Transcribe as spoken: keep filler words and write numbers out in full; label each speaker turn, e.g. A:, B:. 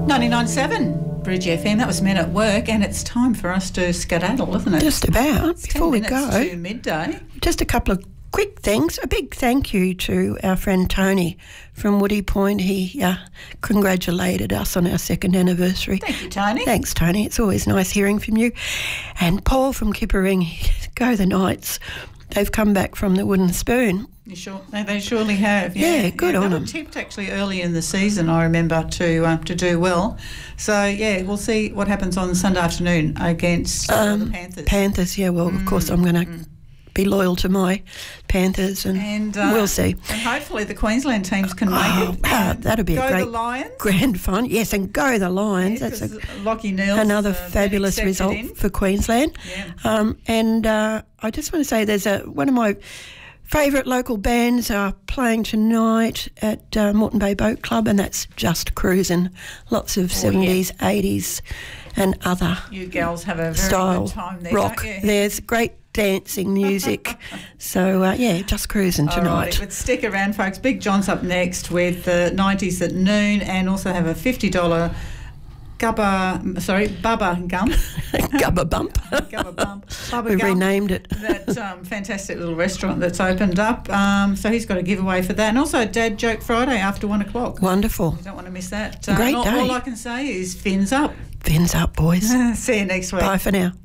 A: ninety-nine point seven Bridge F M. That was Men at Work, and it's time for us to skedaddle, isn't it?
B: Just about.
A: It's
B: Before we
A: ten minutes
B: go,
A: to midday.
B: just a couple of quick things. A big thank you to our friend Tony from Woody Point. He uh, congratulated us on our second anniversary.
A: Thank you, Tony.
B: Thanks, Tony. It's always nice hearing from you. And Paul from Kippering, go the Knights. They've come back from the Wooden Spoon.
A: You sure? They, they surely have. Yeah,
B: Yeah, good
A: yeah,
B: on
A: they
B: them.
A: were tipped actually early in the season, I remember, to uh, to do well. So, yeah, we'll see what happens on Sunday afternoon against uh,
B: Um,
A: the Panthers.
B: Panthers, yeah, well, of course I'm going to
A: mm.
B: be loyal to my Panthers, and,
A: And uh,
B: we'll see.
A: And hopefully the Queensland teams can make
B: Oh,
A: it.
B: ah,
A: and
B: that'll be a
A: go
B: great
A: the Lions.
B: grand fun. Yes, and go the Lions.
A: Yeah,
B: That's a,
A: 'cause Lockie Neal's,
B: another
A: uh, been
B: fabulous
A: accepted
B: result
A: in.
B: for Queensland.
A: Yeah.
B: Um, and uh, I just want to say there's a one of my favourite local bands are playing tonight at uh, Moreton Bay Boat Club, and that's Just Cruisin'. Lots of
A: Oh,
B: seventies, eighties and other
A: You girls have a very
B: style
A: good time there,
B: rock.
A: don't you?
B: There's great dancing music. so, uh, yeah, Just Cruisin'
A: All
B: tonight.
A: right, but stick around, folks. Big John's up next with the nineties at noon, and also have a fifty dollars Gubba, sorry, Bubba Gump.
B: Gubba Bump.
A: Gubba Bump. Bubba
B: We've
A: Gump.
B: renamed it.
A: That um, fantastic little restaurant that's opened up. Um, so he's got a giveaway for that. And also Dad Joke Friday after one o'clock.
B: Wonderful.
A: You don't want to miss that. Uh,
B: Great
A: and all,
B: day.
A: all I can say is fins up.
B: Fins up, boys.
A: See you next week.
B: Bye for now.